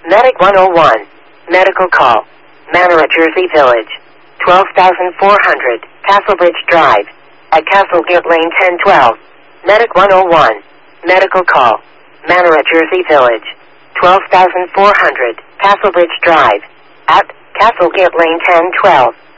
Medic 101. Medical call. Manor at Jersey Village. 12,400. Castlebridge Drive. At Castlegate Lane 1012. Medic 101. Medical call. Manor at Jersey Village. 12,400. Castlebridge Drive. At Castlegate Lane 1012.